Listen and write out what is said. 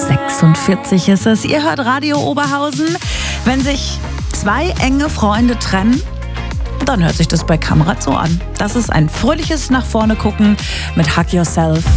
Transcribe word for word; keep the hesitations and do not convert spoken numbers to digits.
sechsundvierzig ist es. Ihr hört Radio Oberhausen. Wenn sich zwei enge Freunde trennen, dann hört sich das bei Kamrat so an. Das ist ein fröhliches Nach vorne gucken mit Hug Yourself.